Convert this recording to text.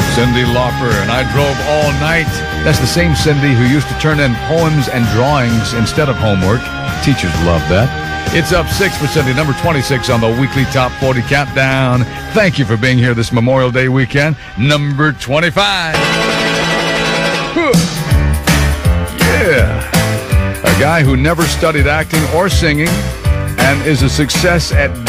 Cyndi Lauper, and I drove all night. That's the same Cyndi who used to turn in poems and drawings instead of homework. Teachers love that. It's up 6 for Cyndi, number 26 on the weekly Top 40 Countdown. Thank you for being here this Memorial Day weekend. Number 25. Yeah. A guy who never studied acting or singing and is a success at